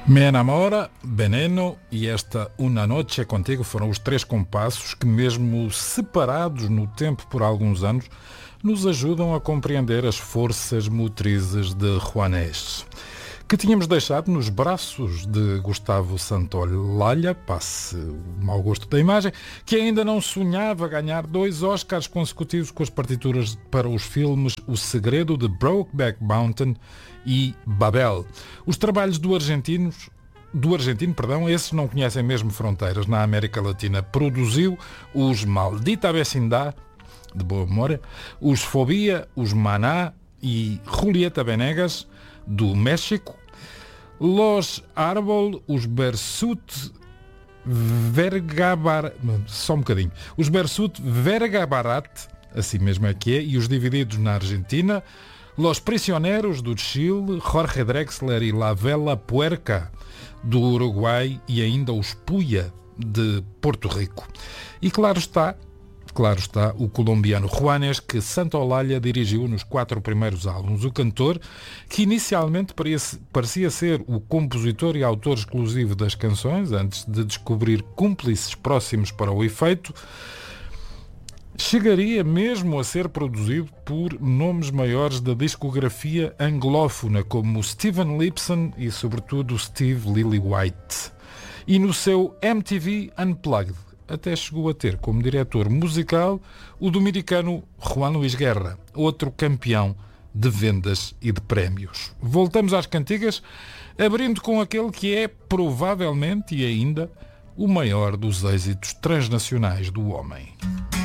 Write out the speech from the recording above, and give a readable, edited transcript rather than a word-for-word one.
Me Enamora, Veneno e esta Una Noche Contigo foram os três compassos que, mesmo separados no tempo por alguns anos, nos ajudam a compreender as forças motrizes de Juanes, que tínhamos deixado nos braços de Gustavo Santaolalla, passe o mau gosto da imagem, que ainda não sonhava ganhar 2 Oscars consecutivos com as partituras para os filmes O Segredo de Brokeback Mountain e Babel. Os trabalhos do argentino, esses não conhecem mesmo fronteiras. Na América Latina produziu os Maldita Vecindad, de boa memória, os Fobia, os Maná e Julieta Venegas, do México, Los Árbol, os Bersut Vergabarat, os Bersut Vergabarat, assim mesmo é que é, e os Divididos na Argentina, Los Prisioneros, do Chile, Jorge Drexler e La Vela Puerca, do Uruguai, e ainda os Puya, de Porto Rico. E claro está, o colombiano Juanes, que Santaolalla dirigiu nos 4 primeiros álbuns. O cantor, que inicialmente parecia ser o compositor e autor exclusivo das canções, antes de descobrir cúmplices próximos para o efeito, chegaria mesmo a ser produzido por nomes maiores da discografia anglófona, como Steven Lipson e, sobretudo, Steve Lillywhite. E no seu MTV Unplugged, até chegou a ter como diretor musical o dominicano Juan Luis Guerra, outro campeão de vendas e de prémios. Voltamos às cantigas, abrindo com aquele que é, provavelmente e ainda, o maior dos êxitos transnacionais do homem.